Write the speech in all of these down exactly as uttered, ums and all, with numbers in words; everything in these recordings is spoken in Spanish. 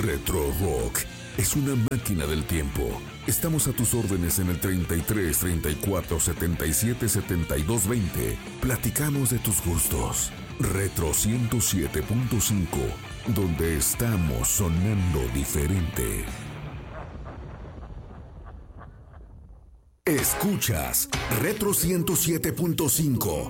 Retro Rock es una máquina del tiempo. Estamos a tus órdenes en el treinta y tres, treinta y cuatro, setenta y siete, setenta y dos, veinte. Platicamos de tus gustos. Retro ciento siete punto cinco, donde estamos sonando diferente. Escuchas Retro ciento siete punto cinco.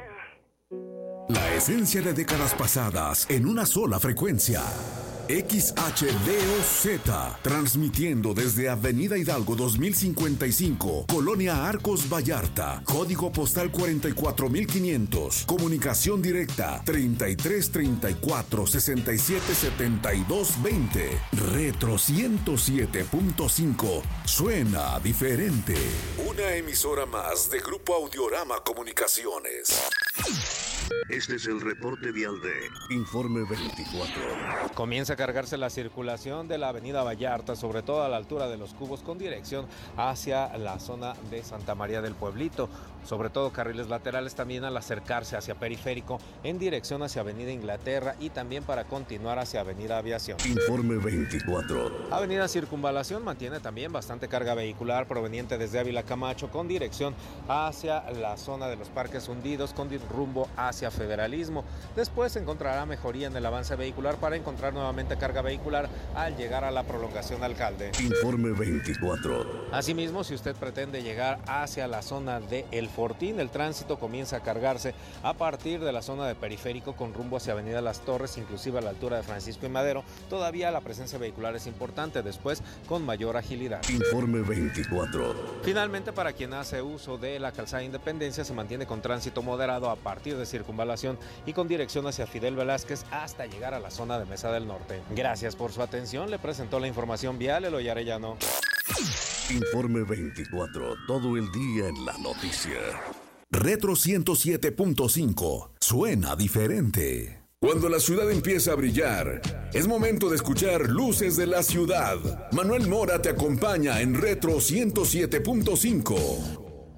La esencia de décadas pasadas en una sola frecuencia. X H D O Z, transmitiendo desde Avenida Hidalgo dos mil cincuenta y cinco, Colonia Arcos Vallarta, código postal cuarenta y cuatro mil quinientos, comunicación directa treinta y tres, treinta y cuatro, sesenta y siete, setenta y dos, veinte. Retro ciento siete punto cinco, suena diferente. Una emisora más de Grupo Audiorama Comunicaciones. Este es el reporte vial de Informe veinticuatro. Comienza a cargarse la circulación de la avenida Vallarta, sobre todo a la altura de Los Cubos, con dirección hacia la zona de Santa María del Pueblito. Sobre todo carriles laterales también al acercarse hacia Periférico, en dirección hacia Avenida Inglaterra y también para continuar hacia Avenida Aviación. Informe veinticuatro. Avenida Circunvalación mantiene también bastante carga vehicular proveniente desde Ávila Camacho con dirección hacia la zona de los Parques Hundidos con rumbo hacia Federalismo. Después encontrará mejoría en el avance vehicular para encontrar nuevamente carga vehicular al llegar a la prolongación Alcalde. Informe veinticuatro. Asimismo, si usted pretende llegar hacia la zona de El Fortín, el tránsito comienza a cargarse a partir de la zona de Periférico con rumbo hacia Avenida Las Torres, inclusive a la altura de Francisco y Madero. Todavía la presencia vehicular es importante, después con mayor agilidad. Informe veinticuatro. Finalmente, para quien hace uso de la calzada Independencia, se mantiene con tránsito moderado a partir de Circunvalación y con dirección hacia Fidel Velázquez hasta llegar a la zona de Mesa del Norte. Gracias por su atención, le presentó la información vial Eloy Arellano. Informe veinticuatro, todo el día en la noticia. Retro ciento siete punto cinco, suena diferente. Cuando la ciudad empieza a brillar, es momento de escuchar Luces de la Ciudad. Manuel Mora te acompaña en Retro ciento siete punto cinco.